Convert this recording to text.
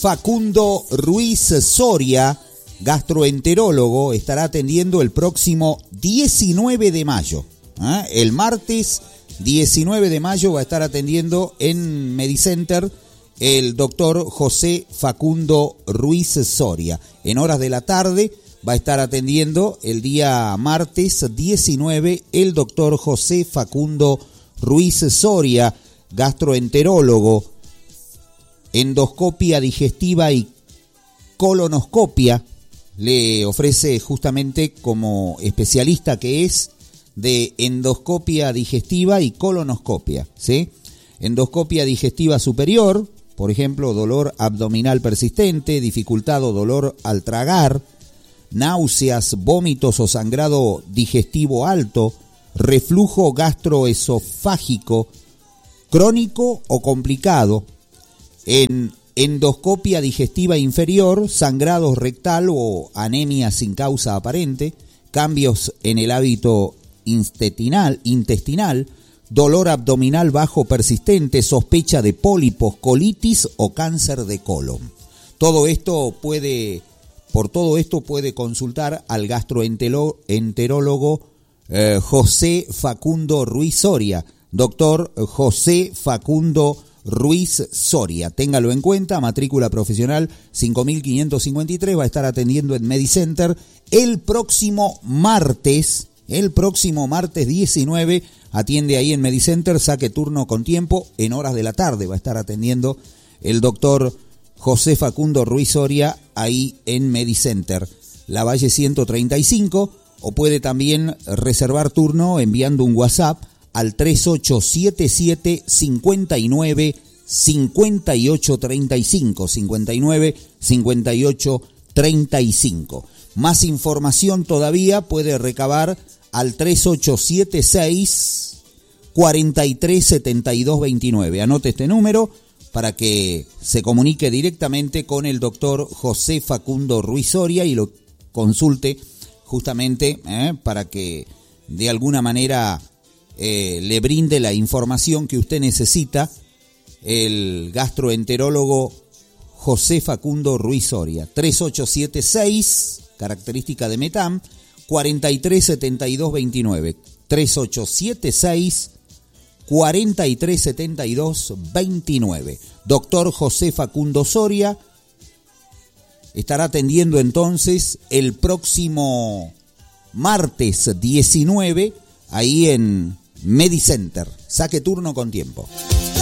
Facundo Ruiz Soria, gastroenterólogo, estará atendiendo el próximo 19 de mayo. El martes 19 de mayo va a estar atendiendo en Medicenter el doctor José Facundo Ruiz Soria. En horas de la tarde va a estar atendiendo el día martes 19 el doctor José Facundo Ruiz Soria, gastroenterólogo, endoscopia digestiva y colonoscopia. Le ofrece justamente como especialista que es de endoscopia digestiva y colonoscopia, ¿sí? Endoscopia digestiva superior, por ejemplo, dolor abdominal persistente, dificultad o dolor al tragar, náuseas, vómitos o sangrado digestivo alto, reflujo gastroesofágico crónico o complicado. En endoscopia digestiva inferior, sangrado rectal o anemia sin causa aparente, cambios en el hábito intestinal, dolor abdominal bajo persistente, sospecha de pólipos, colitis o cáncer de colon. Por todo esto puede consultar al gastroenterólogo José Facundo Ruiz Soria, doctor José Facundo Ruiz Soria. Téngalo en cuenta, matrícula profesional 5553, va a estar atendiendo en Medicenter el próximo martes 19, atiende ahí en Medicenter, saque turno con tiempo, en horas de la tarde va a estar atendiendo el doctor José Facundo Ruiz Soria ahí en Medicenter, Lavalle 135, o puede también reservar turno enviando un WhatsApp al 3877 59 58 35, 59 58 35. Más información todavía puede recabar al 3876 43 72 29. Anote este número para que se comunique directamente con el doctor José Facundo Ruiz Soria y lo consulte justamente para que de alguna manera le brinde la información que usted necesita el gastroenterólogo José Facundo Ruiz Soria. 3876, característica de Metam, 43 72 29. 3876 43 72 29. Doctor José Facundo Soria estará atendiendo entonces el próximo martes 19 ahí en Medicenter. Saque turno con tiempo.